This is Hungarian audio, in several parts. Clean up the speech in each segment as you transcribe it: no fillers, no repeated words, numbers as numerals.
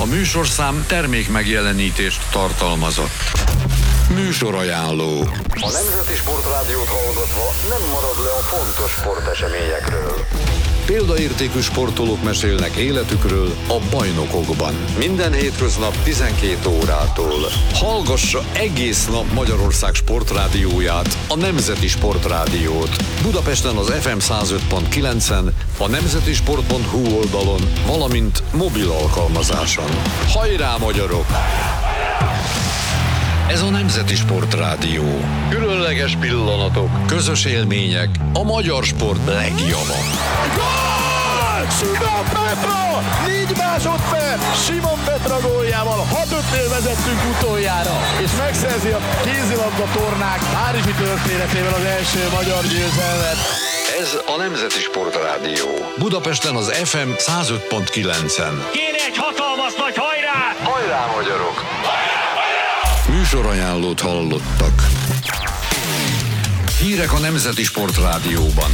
műsorszám termék megjelenítést tartalmazott. Műsorajánló. A Nemzeti Sportrádiót hallgatva nem marad le a fontos sporteseményekről. Példaértékű sportolók mesélnek életükről a bajnokokban. Minden hétköznap 12 órától. Hallgassa egész nap Magyarország sportrádióját, a Nemzeti Sportrádiót. Budapesten az FM 105.9-en, a nemzetisport.hu oldalon, valamint mobil alkalmazáson. Hajrá, magyarok! Ez a Nemzeti Sportrádió. Különleges pillanatok, közös élmények, a magyar sport legjava. Gól! Simon Petra! 4 másodperc! Simon Petra góljával 6-5-nél vezettünk utoljára, és megszerzi a kézilabda tornák párizsi történetében az első magyar győzelmet. Ez a Nemzeti Sportrádió. Budapesten az FM 105.9-en. Kéne egy hatalmas nagy hajrá! Hajrá, magyarok! Műsorajánlót hallottak. Hírek a Nemzeti Sportrádióban.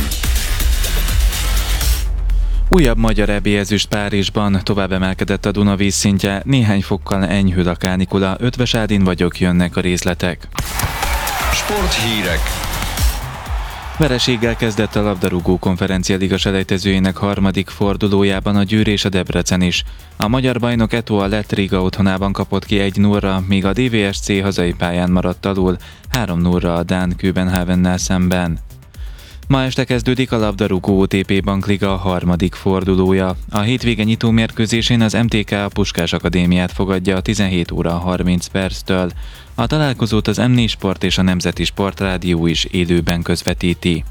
Újabb magyar EB-ezüst Párizsban, tovább emelkedett a Duna vízszintje, néhány fokkal enyhül a kánikula, Ötvös Ádin vagyok, jönnek a részletek. Sporthírek. Vereséggel kezdett a labdarúgó konferencia liga selejtezőjének harmadik fordulójában a Győr és a Debrecen is. A magyar bajnok Eto a lett Riga otthonában kapott ki 1-0-ra, míg a DVSC hazai pályán maradt alul 3-0-ra a dán Köbenhavennel szemben. Ma este kezdődik a labdarúgó OTP Bankliga harmadik fordulója. A hétvége nyitó mérkőzésén az MTK a Puskás Akadémiát fogadja a 17 óra 30 perctől. A találkozót az M4 Sport és a Nemzeti Sportrádió is élőben közvetíti.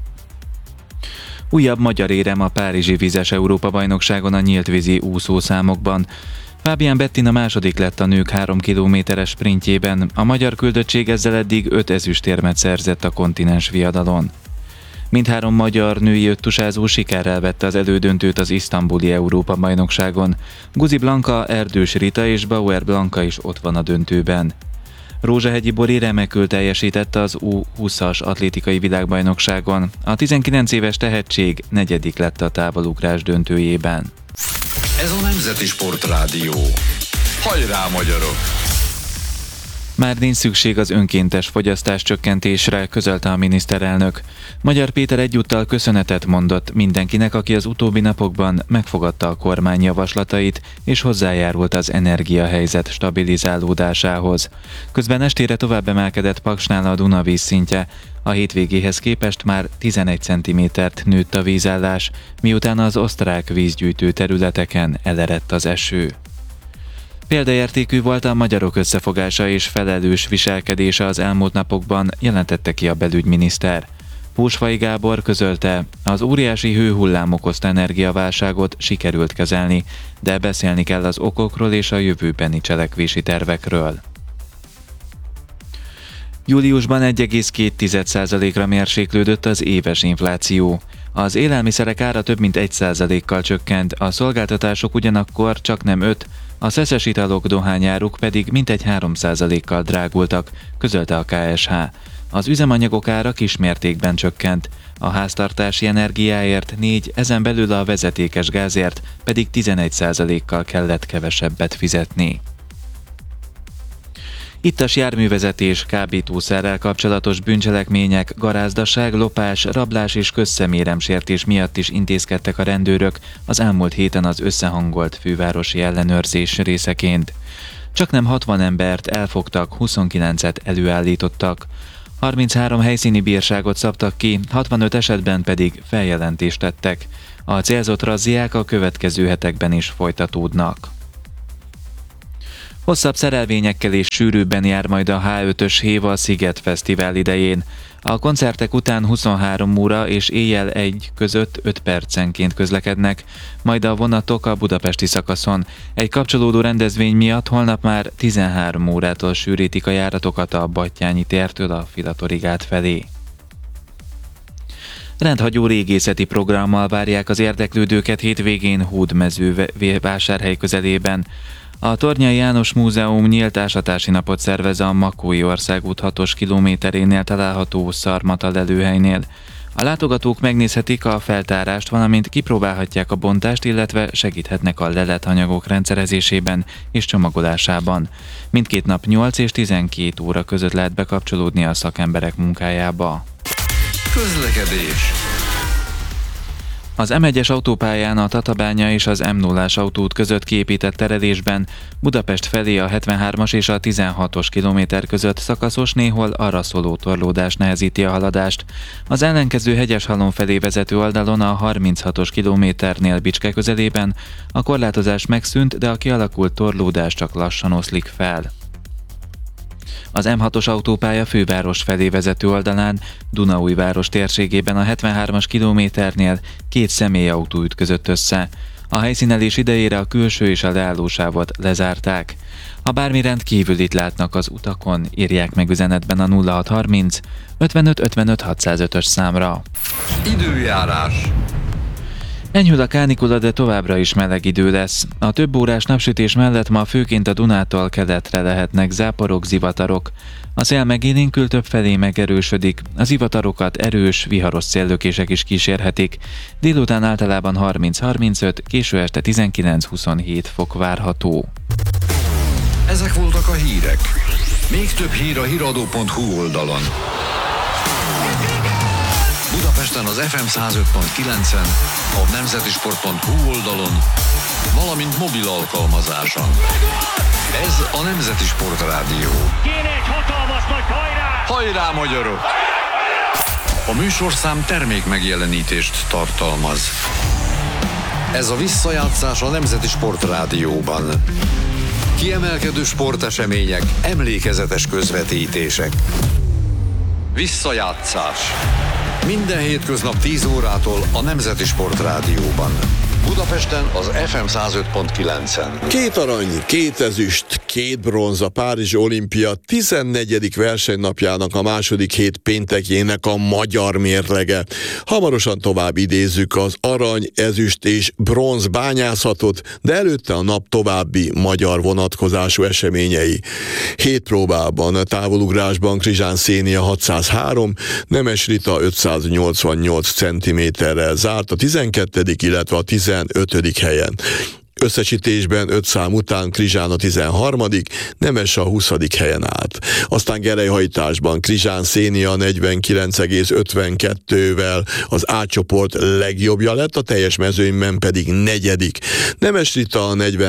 Újabb magyar érem a Párizsi Vizes Európa-bajnokságon a nyíltvízi úszószámokban. Fábián Bettina második lett a nők 3 kilométeres sprintjében, a magyar küldöttség ezzel eddig 5 ezüstérmet szerzett a kontinens viadalon. Mindhárom magyar női öttusázó sikerrel vette az elődöntőt az isztambuli Európa-bajnokságon. Guzi Blanka, Erdős Rita és Bauer Blanka is ott van a döntőben. Rózsahegyi Bori remekül teljesítette az U20-as atlétikai világbajnokságon. A 19 éves tehetség 4. lett a távolugrás döntőjében. Ez a Nemzeti Sportrádió. Hajrá, magyarok! Már nincs szükség az önkéntes fogyasztás csökkentésre, közölte a miniszterelnök. Magyar Péter egyúttal köszönetet mondott mindenkinek, aki az utóbbi napokban megfogadta a kormány javaslatait és hozzájárult az energiahelyzet stabilizálódásához. Közben estére tovább emelkedett Paksnál a Duna vízszintje. A hétvégéhez képest már 11 cm-t nőtt a vízállás, miután az osztrák vízgyűjtő területeken elerett az eső. Példaértékű volt a magyarok összefogása és felelős viselkedése az elmúlt napokban, jelentette ki a belügyminiszter. Húsfai Gábor közölte, az óriási hőhullám okozta energiaválságot sikerült kezelni, de beszélni kell az okokról és a jövőbeni cselekvési tervekről. Júliusban 1,2%-ra mérséklődött az éves infláció. Az élelmiszerek ára több mint 1%-kal csökkent, a szolgáltatások ugyanakkor csaknem 5%, a szeszes italok, dohányáruk pedig mintegy 3%-kal drágultak, közölte a KSH. Az üzemanyagok ára kismértékben csökkent, a háztartási energiáért 4, ezen belül a vezetékes gázért pedig 11%-kal kellett kevesebbet fizetni. Ittas járművezetés, kábítószerrel kapcsolatos bűncselekmények, garázdaság, lopás, rablás és közszeméremsértés miatt is intézkedtek a rendőrök az elmúlt héten az összehangolt fővárosi ellenőrzés részeként. Csaknem 60 embert elfogtak, 29-et előállítottak. 33 helyszíni bírságot szabtak ki, 65 esetben pedig feljelentést tettek. A célzott razziák a következő hetekben is folytatódnak. Hosszabb szerelvényekkel és sűrűbben jár majd a H5-ös Héva Sziget Fesztivál idején. A koncertek után 23 óra és éjjel 1 között 5 percenként közlekednek, majd a vonatok a budapesti szakaszon. Egy kapcsolódó rendezvény miatt holnap már 13 órától sűrítik a járatokat a Battyányi tértől a Filatorigát felé. Rendhagyó régészeti programmal várják az érdeklődőket hétvégén Hódmezővásárhely közelében. A Tornyai János Múzeum nyílt ásatási napot szervez a Makói országút 6-os kilométerénél található Szarmata lelőhelynél. A látogatók megnézhetik a feltárást, valamint kipróbálhatják a bontást, illetve segíthetnek a leletanyagok rendszerezésében és csomagolásában. Mindkét nap 8 és 12 óra között lehet bekapcsolódni a szakemberek munkájába. Közlekedés. Az M1-es autópályán a Tatabánya és az M0-ás autóút között kiépített terelésben Budapest felé a 73-as és a 16-os kilométer között szakaszos, néhol arra szóló torlódás nehezíti a haladást. Az ellenkező Hegyeshalom felé vezető oldalon a 36-os kilométernél Bicske közelében a korlátozás megszűnt, de a kialakult torlódás csak lassan oszlik fel. Az M6-os autópálya főváros felé vezető oldalán Dunaújváros térségében a 73-as kilométernél két személyautó ütközött össze. A helyszínelés idejére a külső és a leállósávot lezárták. Ha bármi rendkívülit látnak az utakon, írják meg üzenetben a 0630 55 55 605-ös számra. Időjárás. Enyhül a kánikula, de továbbra is meleg idő lesz. A több órás napsütés mellett ma főként a Dunától keletre lehetnek záporok, zivatarok. A szél megélénkül többfelé megerősödik, a zivatarokat erős, viharos széllökések is kísérhetik. Délután általában 30-35, késő este 19-27 fok várható. Ezek voltak a hírek. Még több hír a hiradó.hu oldalon. Budapesten az FM 105.9-en, a nemzetisport.hu oldalon, valamint mobil alkalmazáson. Ez a Nemzeti Sport Rádió. Kéne egy hatalmas nagy hajrá! Hajrá, magyarok! A műsorszám termék megjelenítést tartalmaz. Ez a visszajátszás a Nemzeti Sport Rádióban. Kiemelkedő sportesemények, emlékezetes közvetítések. Visszajátszás. Minden hétköznap 10 órától a Nemzeti Sport Rádióban. Budapesten az FM 105.9-en. 2 arany, 2 ezüst, 2 bronz a Párizsi Olimpia 14. versenynapjának a második hét péntekjének a magyar mérlege. Hamarosan tovább idézzük az arany, ezüst és bronz bányászatot, de előtte a nap további magyar vonatkozású eseményei. 7 próbában, távolugrásban Krizsán Szénia 603, Nemes Rita 588 cm-rel zárt a 12., illetve a 15. helyen. Összesítésben 5 szám után Krizsán a 13., Nemes a 20. helyen állt. Aztán gerelyhajtásban Krizsán Szénia 49,52-vel az A csoport legjobbja lett, a teljes mezőnyben pedig 4. Nemes Rita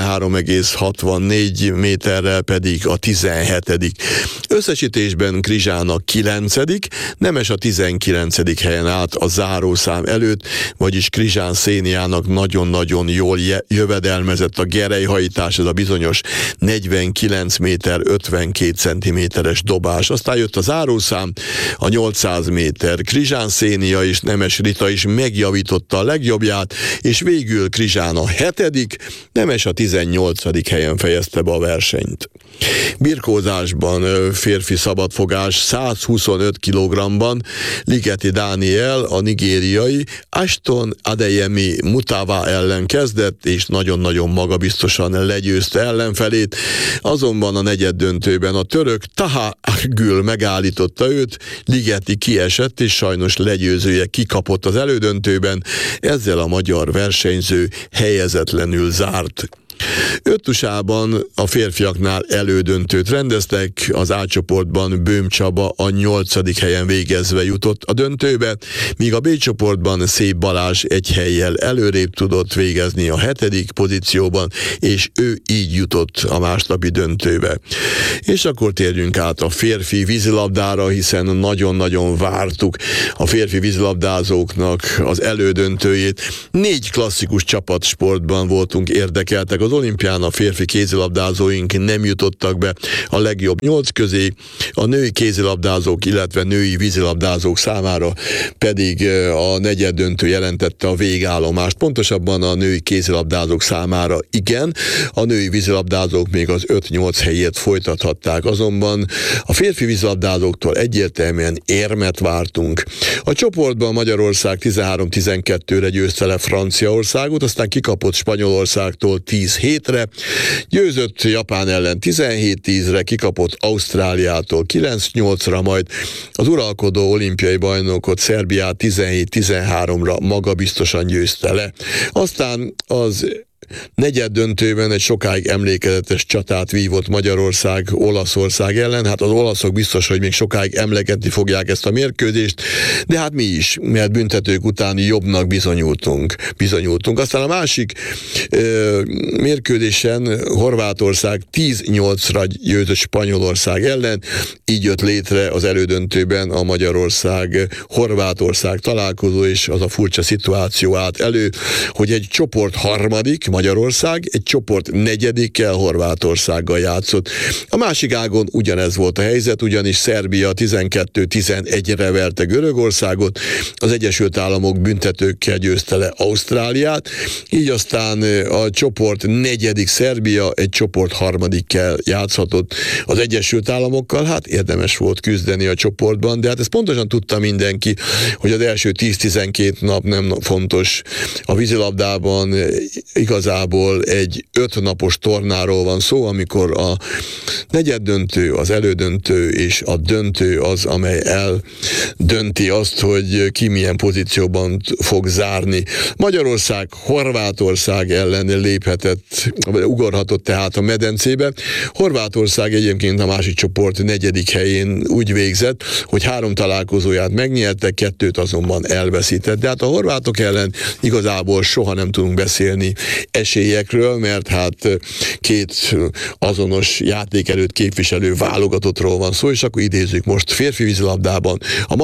43,64 méterrel pedig a 17. Összesítésben Krizsán a 9., Nemes a 19. helyen állt a zárószám előtt, vagyis Krizsán Széniának nagyon-nagyon jól jövedelmezett a gerelyhajtás, ez a bizonyos 49 méter 52 centiméteres dobás. Aztán jött a zárószám, a 800 méter. Krizsán Szénia és Nemes Rita is megjavította a legjobbját, és végül Krizsán a 7., Nemes a 18. helyen fejezte be a versenyt. Birkózásban férfi szabadfogás 125 kg-ban Ligeti Dániel a nigériai Ashton Adeyemi Mutawa ellen kezdett, és nagyon-nagyon magabiztosan legyőzte ellenfelét, azonban a negyeddöntőben a török Taha Akgül megállította őt, Ligeti kiesett, és sajnos legyőzője kikapott az elődöntőben, ezzel a magyar versenyző helyezetlenül zárt. Öttusában a férfiaknál elődöntőt rendeztek, az A csoportban Böhm Csaba a 8. helyen végezve jutott a döntőbe, míg a B csoportban Szép Balázs egy hellyel előrébb tudott végezni a 7. pozícióban, és ő így jutott a másnapi döntőbe. És akkor térjünk át a férfi vízilabdára, hiszen nagyon-nagyon vártuk a férfi vízilabdázóknak az elődöntőjét. 4 klasszikus csapatsportban voltunk érdekeltek az olimpián, a férfi kézilabdázóink nem jutottak be a legjobb 8 közé, a női kézilabdázók, illetve női vízilabdázók számára pedig a negyeddöntő jelentette a végállomást. Pontosabban a női kézilabdázók számára igen, a női vízilabdázók még az 5-8 helyét folytathatták, azonban a férfi vízilabdázóktól egyértelműen érmet vártunk. A csoportban Magyarország 13-12-re győzte le Franciaországot, aztán kikapott Spanyolországtól 10 hétre, győzött Japán ellen 17-10-re, kikapott Ausztráliától 9-8-ra, majd az uralkodó olimpiai bajnokot, Szerbiát 17-13-ra magabiztosan győzte le. Aztán az negyed döntőben egy sokáig emlékezetes csatát vívott Magyarország Olaszország ellen. Hát az olaszok biztos, hogy még sokáig emlegetni fogják ezt a mérkőzést, de hát mi is, mert büntetők után jobbnak bizonyultunk. Aztán a másik mérkőzésen Horvátország 10-8-ra győzött Spanyolország ellen, így jött létre az elődöntőben a Magyarország-Horvátország találkozó, és az a furcsa szituáció állt elő, hogy egy csoport harmadik, Magyarország, egy csoport negyedikkel, Horvátországgal játszott. A másik ágon ugyanez volt a helyzet, ugyanis Szerbia 12-11-re verte Görögországot, az Egyesült Államok büntetőkkel győzte le Ausztráliát, így aztán a csoport negyedik Szerbia egy csoport harmadikkel játszhatott az Egyesült Államokkal. Hát érdemes volt küzdeni a csoportban, de hát ezt pontosan tudta mindenki, hogy az első 10-12 nap nem fontos. A vízilabdában igazából egy 5 napos tornáról van szó, amikor a negyeddöntő, az elődöntő és a döntő az, amely eldönti azt, hogy ki milyen pozícióban fog zárni. Magyarország Horvátország ellen ugorhatott tehát a medencébe. Horvátország egyébként a másik csoport negyedik helyén úgy végzett, hogy 3 találkozóját megnyerte, 2 azonban elveszített. De hát a horvátok ellen igazából soha nem tudunk beszélni esélyekről, mert hát 2 azonos játékerőt képviselő válogatottról van szó, és akkor idézzük most férfi vízilabdában a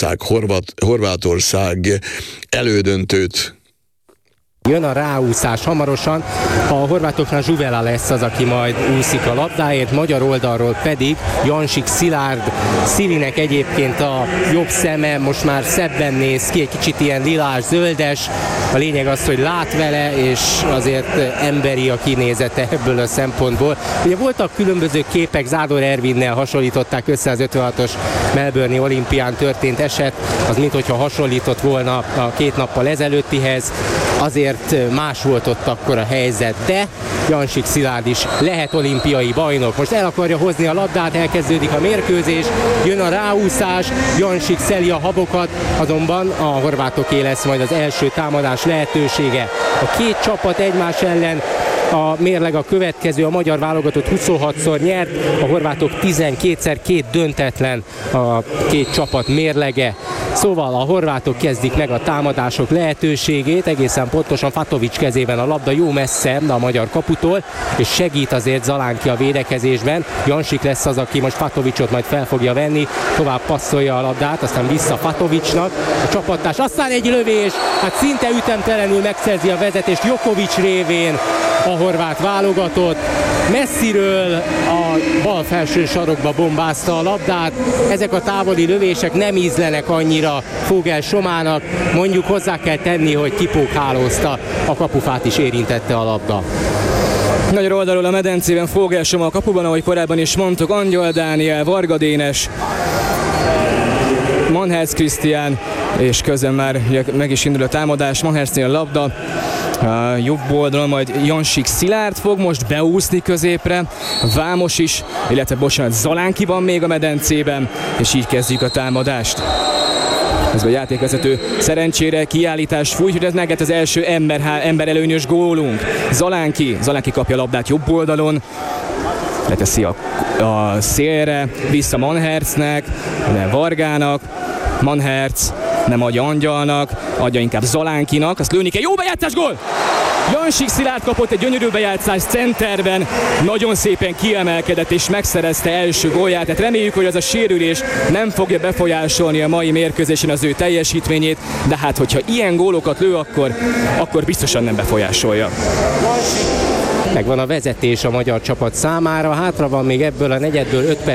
Magyarország-Horvátország elődöntőt. Jön a ráúszás hamarosan, a horvátoknál Zsuvela lesz az, aki majd úszik a labdáért, magyar oldalról pedig Jansik Szilárd. Szilinek egyébként a jobb szeme most már szebben néz ki, egy kicsit ilyen lilás-zöldes. A lényeg az, hogy lát vele, és azért emberi a kinézete ebből a szempontból. Ugye voltak különböző képek, Zádor Ervinnel hasonlították össze az 56-os Melbourne-i olimpián történt eset, az minthogyha hasonlított volna a 2 nappal ezelőttihez. Azért más volt ott akkor a helyzet, de Jansik Szilárd is lehet olimpiai bajnok. Most el akarja hozni a labdát, elkezdődik a mérkőzés, jön a ráúszás, Jansik szeli a habokat, azonban a horvátoké lesz majd az első támadás lehetősége. A 2 csapat egymás ellen, a mérleg a következő, a magyar válogatott 26-szor nyert, a horvátok 12-szer, 2 döntetlen a 2 csapat mérlege. Szóval a horvátok kezdik meg a támadások lehetőségét, egészen pontosan Fatovics kezében a labda jó messze a magyar kaputól, és segít azért Zalánki a védekezésben. Jansik lesz az, aki most Fatovicsot majd fel fogja venni, tovább passzolja a labdát, aztán vissza Fatovicsnak, a csapattárs, aztán egy lövés, hát szinte ütemtelenül megszerzi a vezetést Jokovics révén a horvát válogatott. Messziről a bal felső sarokba bombázta a labdát. Ezek a távoli lövések nem ízlenek annyira Fogel Somának. Mondjuk hozzá kell tenni, hogy kipókhálózta, a kapufát is érintette a labda. Magyar oldalról a medencében Fogel Soma a kapuban, ahogy korábban is mondtuk, Angyal Dániel, Varga Dénes, Manherz Krisztián, és közben már meg is indul a támadás, Manherznél a labda, jobb oldalon majd Jansik Szilárd fog most beúszni középre, Vámos is, illetve Zalánki van még a medencében, és így kezdjük a támadást. Ez a játékvezető szerencsére kiállítás fújt, hogy ez meg lett az első emberelőnyös gólunk. Zalánki kapja a labdát jobb oldalon, leteszi a szélre, vissza Manherznek, Vargának, Manherz nem adja Angyalnak, adja inkább Zalánkinak, azt lőni kell, jó bejátszás, gól! Jansik Szilárd kapott egy gyönyörű bejátszás centerben, nagyon szépen kiemelkedett és megszerezte első gólját, tehát reméljük, hogy az a sérülés nem fogja befolyásolni a mai mérkőzésen az ő teljesítményét, de hát hogyha ilyen gólokat lő, akkor biztosan nem befolyásolja. Megvan a vezetés a magyar csapat számára, hátra van még ebből a negyedből 5 perc.